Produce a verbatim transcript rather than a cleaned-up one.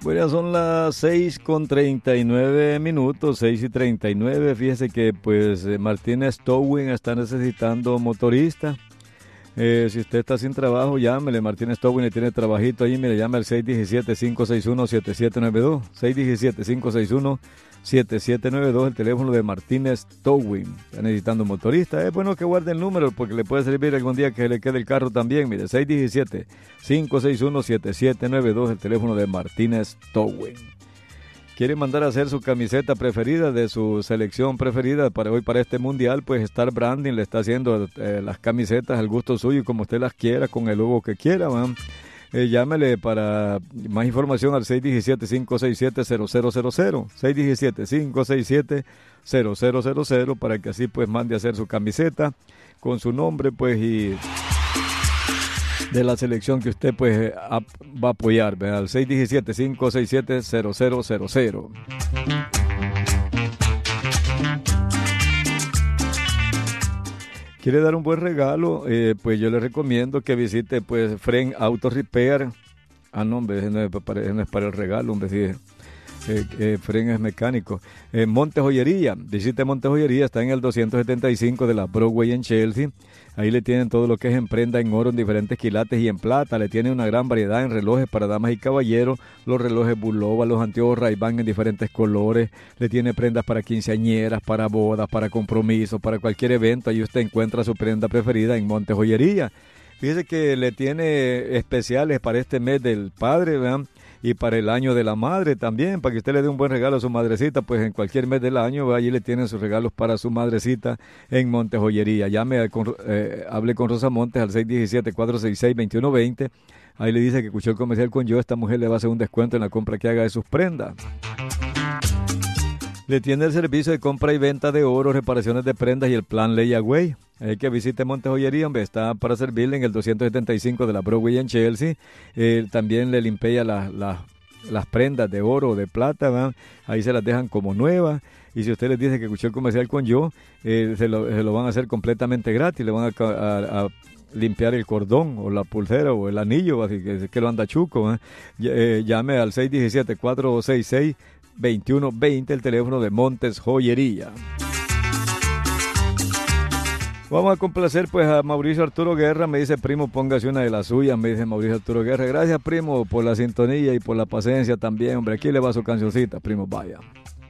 Bueno, son las seis con treinta y nueve minutos, seis y treinta y nueve. Fíjese que pues eh, Martínez Towing está necesitando motorista. Eh, si usted está sin trabajo, llámele. Martínez Towing le tiene trabajito ahí. Mire, llame al seis uno siete, cinco seis uno, siete siete nueve dos. seis uno siete, cinco seis uno, siete siete nueve dos, el teléfono de Martínez Towing. Está necesitando motorista. Es bueno que guarde el número porque le puede servir algún día que le quede el carro también. Mire, seis uno siete, cinco seis uno, siete siete nueve dos, el teléfono de Martínez Towing. Quiere mandar a hacer su camiseta preferida de su selección preferida para hoy, para este mundial, pues Star Branding le está haciendo eh, las camisetas al gusto suyo, como usted las quiera, con el logo que quiera, man. Eh, llámele para más información al seis uno siete, cinco seis siete, cero cero cero cero, seis uno siete, cinco seis siete, cero cero cero cero, para que así pues mande a hacer su camiseta con su nombre pues y de la selección que usted pues a, va a apoyar, ¿verdad? Al seis uno siete, cinco seis siete, cero cero cero cero. ¿Quiere dar un buen regalo? Eh, pues yo le recomiendo que visite pues Fren Auto Repair. Ah, no, hombre, ese no es para, no es para el regalo, hombre, sí. Eh, eh, Fren es mecánico. Eh, Monte Joyería, visite Monte Joyería, está en el doscientos setenta y cinco de la Broadway en Chelsea. Ahí le tienen todo lo que es en prenda en oro, en diferentes quilates y en plata. Le tienen una gran variedad en relojes para damas y caballeros, los relojes Bulova, los anteojos Ray-Ban en diferentes colores. Le tiene prendas para quinceañeras, para bodas, para compromisos, para cualquier evento. Ahí usted encuentra su prenda preferida en Monte Joyería. Fíjese que le tiene especiales para este mes del padre, ¿verdad? Y para el año de la madre también, para que usted le dé un buen regalo a su madrecita, pues en cualquier mes del año, allí le tienen sus regalos para su madrecita en Monte Joyería. Llame, a, con, eh, hable con Rosa Montes al seis uno siete, cuatro seis seis, dos uno dos cero. Ahí le dice que escuchó el comercial con yo, esta mujer le va a hacer un descuento en la compra que haga de sus prendas. Le tiene el servicio de compra y venta de oro, reparaciones de prendas y el plan Layaway. Hay que visite Monte Joyería, hombre, está para servirle en el doscientos setenta y cinco de la Broadway en Chelsea. Eh, también le limpia la, la, las prendas de oro o de plata, ¿verdad? Ahí se las dejan como nuevas. Y si usted les dice que escuchó el comercial con yo, eh, se, lo, se lo van a hacer completamente gratis. Le van a, a, a limpiar el cordón o la pulsera o el anillo, así que, que lo anda chuco, ¿eh? Eh, llame al seis uno siete, cuatro seis seis, dos uno dos cero, el teléfono de Montes Joyería. Vamos a complacer pues a Mauricio Arturo Guerra. Me dice, primo, póngase una de las suyas, me dice Mauricio Arturo Guerra. Gracias, primo, por la sintonía y por la paciencia también, hombre. Aquí le va su cancioncita, primo, vaya.